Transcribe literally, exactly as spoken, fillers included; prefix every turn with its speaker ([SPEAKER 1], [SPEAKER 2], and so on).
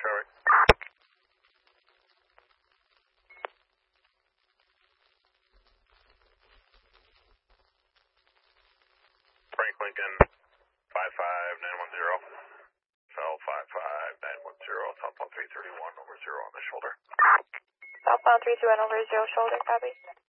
[SPEAKER 1] Traffic. Frank Lincoln, five five nine one zero. Fell five five nine one zero, southbound three thirty-one over zero on the shoulder.
[SPEAKER 2] Southbound three two one over zero shoulder, copy.